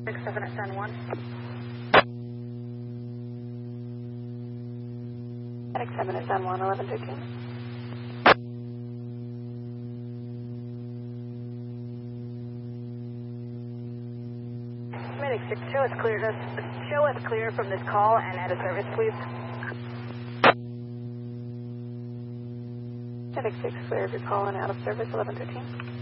7 at San Juan. Medic 7 at San Juan, 1113. Medic 6, show us clear from this call and out of service, please. Medic 6, clear of your call and out of service, 1113.